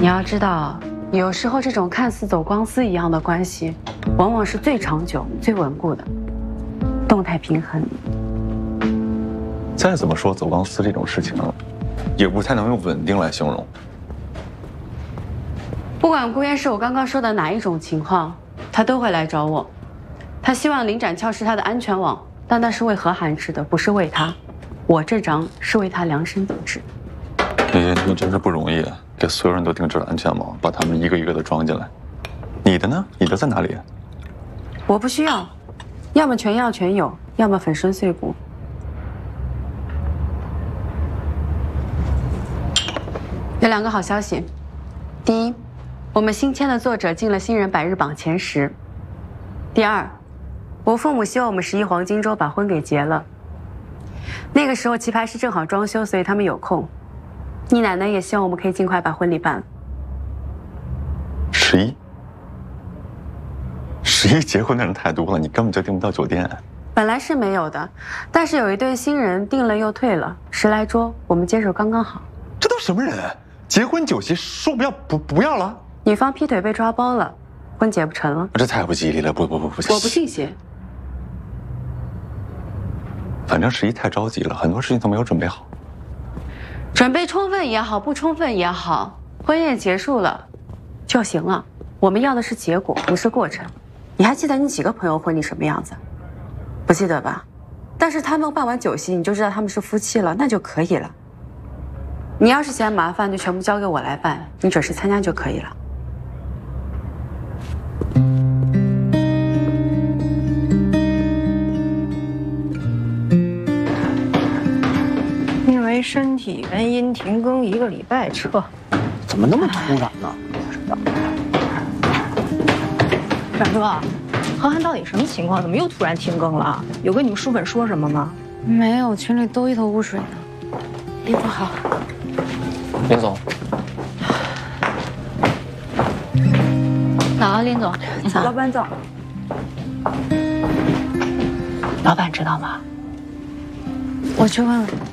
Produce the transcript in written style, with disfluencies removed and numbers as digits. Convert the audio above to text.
你要知道，有时候这种看似走光丝一样的关系，往往是最长久、最稳固的。动态平衡。 再怎么说走钢丝这种事情，也不太能用稳定来形容。 不管顾燕是我刚刚说的哪一种情况，他都会来找我。他希望林展翘是他的安全网，但那是为何涵之的，不是为他。我这张是为他量身定制。 你真是不容易啊，给所有人都定制了安全网，把他们一个一个的装进来。你的呢？你的在哪里？ 我不需要，要么全要全有，要么粉身碎骨。有2个好消息，第一，我们新签的作者进了新人100日榜前10。第二，我父母希望我们11黄金周把婚给结了。那个时候棋牌室正好装修，所以他们有空。你奶奶也希望我们可以尽快把婚礼办了。 11结婚的人太多了，你根本就订不到酒店。 本来是没有的，但是有一对新人订了又退了，10来桌，我们接手刚刚好。 这都什么人？结婚酒席说不要不要了？ 女方劈腿被抓包了，婚结不成了。 这太不吉利了！不， 我不信邪。 反正11太着急了，很多事情都没有准备好。 准备充分也好，不充分也好，婚宴结束了就行了。我们要的是结果，不是过程。你还记得你几个朋友婚礼什么样子？不记得吧？但是他们办完酒席，你就知道他们是夫妻了，那就可以了。你要是嫌麻烦，就全部交给我来办，你准时参加就可以了。 因为身体原因停更1个礼拜，撤。 怎么那么突然呢？ 冉哥，何涵到底什么情况？怎么又突然停更了？有跟你们书本说什么吗？ 没有，群里都一头雾水呢。衣服好。 林总， 早，林总。早。 老板早。 老板知道吗？我去问问。